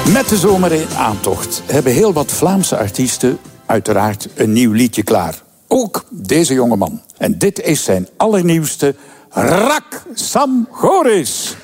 Met de zomer in aantocht hebben heel wat Vlaamse artiesten uiteraard een nieuw liedje klaar. Ook deze jongeman. En dit is zijn allernieuwste, Rak Sam Goris.